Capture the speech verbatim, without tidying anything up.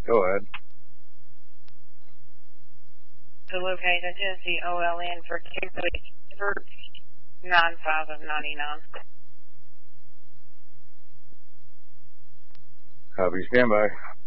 Go ahead. To locate a Tennessee O L N for two for nine five of ninety nine. Copy, standby.